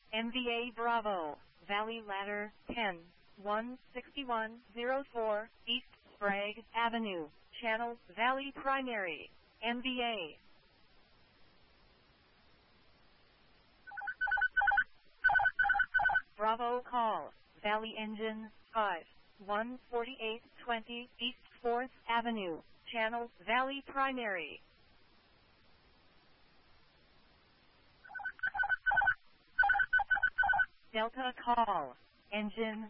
MVA Bravo, Valley Ladder, 10-16104, East Sprague Avenue, Channel Valley Primary, MVA. Bravo call, Valley Engine, 5-14820, East 4th Avenue, Channel Valley Primary. Delta call, Engine,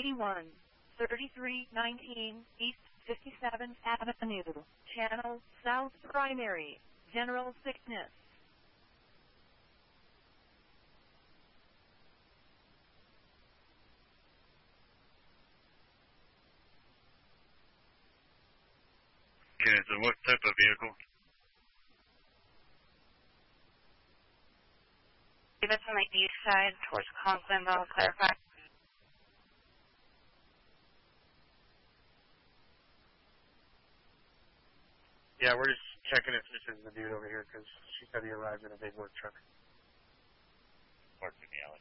81-3319, East 57th Avenue, Channel South Primary, General Sickness. Okay, so what type of vehicle? That's on the east side towards Conklin, I'll clarify. Yeah, we're just checking if this is the dude over here because she said he arrived in a big work truck. Parked in the alley.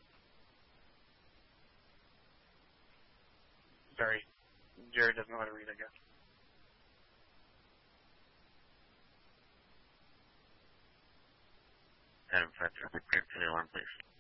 Sorry, Jared doesn't know how to read, I guess. Adam Fletcher, prepare for the alarm, please.